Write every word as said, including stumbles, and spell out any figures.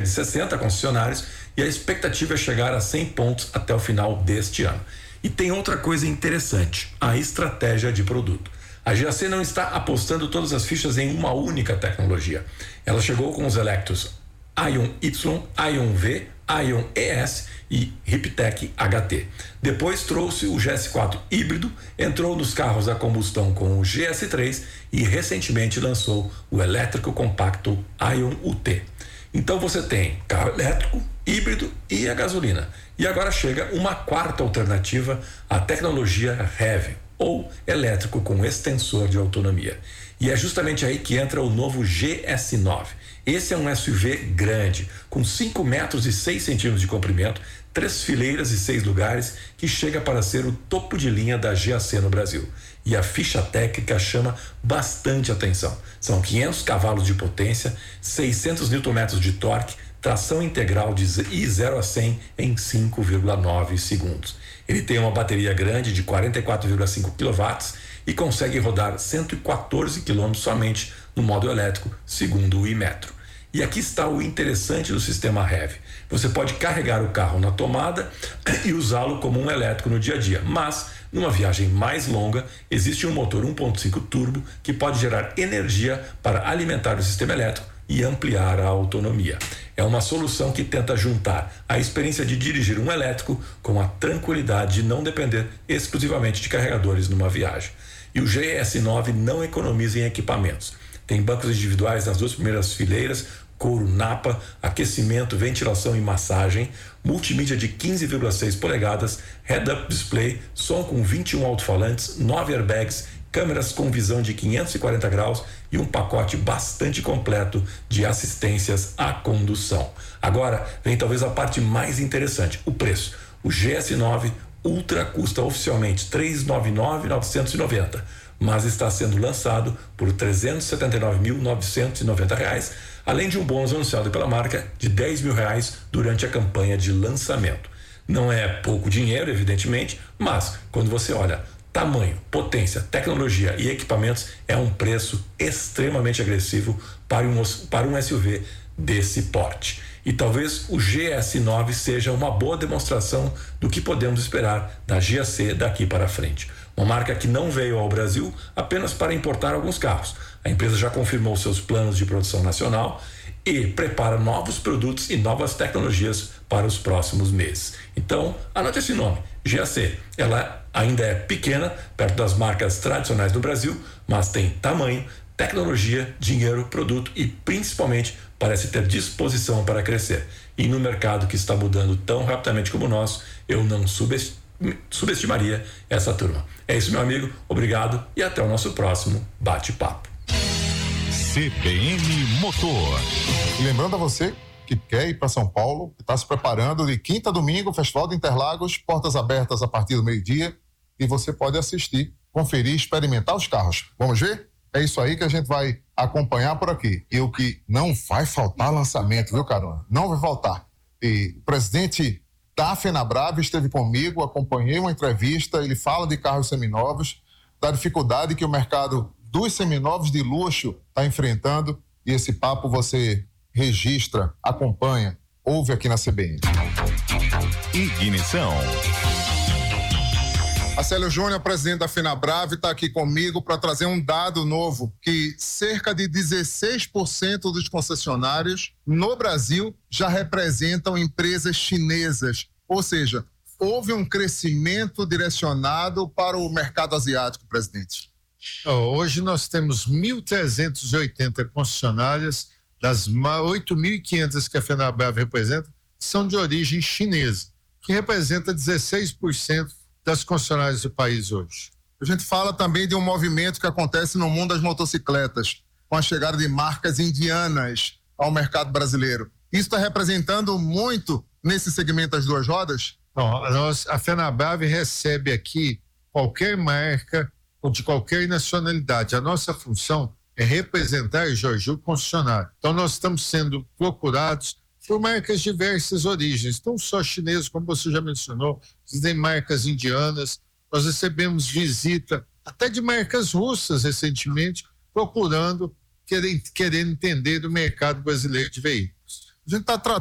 sessenta concessionários e a expectativa é chegar a cem pontos até o final deste ano. E tem outra coisa interessante, a estratégia de produto. A G A C não está apostando todas as fichas em uma única tecnologia. Ela chegou com os Electros Ion Y, Ion V, Ion E S e Riptec H T. Depois trouxe o G S quatro híbrido, entrou nos carros a combustão com o G S três e recentemente lançou o elétrico compacto Ion U T. Então você tem carro elétrico, híbrido e a gasolina. E agora chega uma quarta alternativa, a tecnologia R E V, ou elétrico com extensor de autonomia. E é justamente aí que entra o novo G S nove. Esse é um S U V grande, com cinco metros e seis centímetros de comprimento, três fileiras e seis lugares, que chega para ser o topo de linha da G A C no Brasil. E a ficha técnica chama bastante atenção. São quinhentos cavalos de potência, seiscentos newton-metros de torque, tração integral de e zero a cem em cinco vírgula nove segundos. Ele tem uma bateria grande de quarenta e quatro vírgula cinco quilowatts e consegue rodar cento e quatorze quilômetros somente no modo elétrico, segundo o Imetro. E aqui está o interessante do sistema R E V. Você pode carregar o carro na tomada e usá-lo como um elétrico no dia a dia, mas numa viagem mais longa existe um motor um ponto cinco turbo que pode gerar energia para alimentar o sistema elétrico e ampliar a autonomia. É uma solução que tenta juntar a experiência de dirigir um elétrico com a tranquilidade de não depender exclusivamente de carregadores numa viagem. E o G S nove não economiza em equipamentos. Tem bancos individuais nas duas primeiras fileiras, couro Napa, aquecimento, ventilação e massagem, multimídia de quinze vírgula seis polegadas, head-up display, som com vinte e um alto-falantes, nove airbags, câmeras com visão de quinhentos e quarenta graus e um pacote bastante completo de assistências à condução. Agora vem talvez a parte mais interessante, o preço. O G S nove Ultra custa oficialmente três hundred e noventa e nove mil novecentos e noventa, mas está sendo lançado por trezentos e setenta e nove mil novecentos e noventa reais, além de um bônus anunciado pela marca de dez mil reais durante a campanha de lançamento. Não é pouco dinheiro, evidentemente, mas quando você olha tamanho, potência, tecnologia e equipamentos, é um preço extremamente agressivo para um, para um S U V desse porte. E talvez o G S nove seja uma boa demonstração do que podemos esperar da G A C daqui para frente. Uma marca que não veio ao Brasil apenas para importar alguns carros. A empresa já confirmou seus planos de produção nacional e prepara novos produtos e novas tecnologias para os próximos meses. Então, anote esse nome, G A C. Ela ainda é pequena, perto das marcas tradicionais do Brasil, mas tem tamanho, tecnologia, dinheiro, produto e principalmente parece ter disposição para crescer. E no mercado que está mudando tão rapidamente como o nosso, eu não subestimaria essa turma. É isso, meu amigo, obrigado e até o nosso próximo bate-papo. C B N Motor. E lembrando a você que quer ir para São Paulo, que está se preparando de quinta a domingo, Festival de Interlagos, portas abertas a partir do meio-dia, e você pode assistir, conferir, experimentar os carros. Vamos ver? É isso aí que a gente vai acompanhar por aqui. E o que não vai faltar lançamento, viu, Carona? Não vai faltar. E o presidente da FenaBrave esteve comigo, acompanhei uma entrevista, ele fala de carros seminovos, da dificuldade que o mercado dos seminovos de luxo está enfrentando, e esse papo você registra, acompanha, ouve aqui na C B N. Ignição. Acélio Júnior, presidente da FenaBrave, está aqui comigo para trazer um dado novo, que cerca de dezesseis por cento dos concessionários no Brasil já representam empresas chinesas, ou seja, houve um crescimento direcionado para o mercado asiático, presidente. Hoje nós temos mil trezentas e oitenta concessionárias, das oito mil e quinhentas que a FenaBrave representa, são de origem chinesa, que representa dezesseis por cento das concessionárias do país hoje. A gente fala também de um movimento que acontece no mundo das motocicletas, com a chegada de marcas indianas ao mercado brasileiro. Isso está representando muito nesse segmento das duas rodas? Bom, a, nós, a FenaBrave recebe aqui qualquer marca ou de qualquer nacionalidade. A nossa função é representar, Jorge, o concessionário. Então nós estamos sendo procurados por marcas de diversas origens, não só chinesas, como você já mencionou, tem marcas indianas, nós recebemos visita até de marcas russas recentemente, procurando, querendo, querendo entender do mercado brasileiro de veículos. A gente está tratando